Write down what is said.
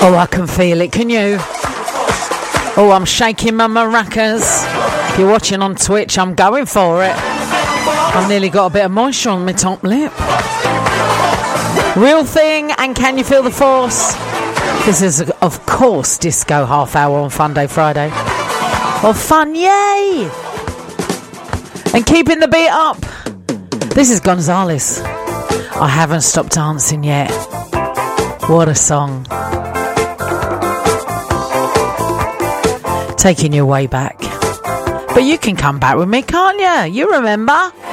Oh, I can feel it, can you? Oh, I'm shaking my maracas. If you're watching on Twitch, I'm going for it. I've nearly got a bit of moisture on my top lip. Real Thing and Can You Feel the Force? This is, of course, Disco Half Hour on Fun Day Friday. Oh, fun, yay! And keeping the beat up. This is Gonzalez. I haven't stopped dancing yet. What a song. Taking you way back. But you can come back with me, can't you? You remember?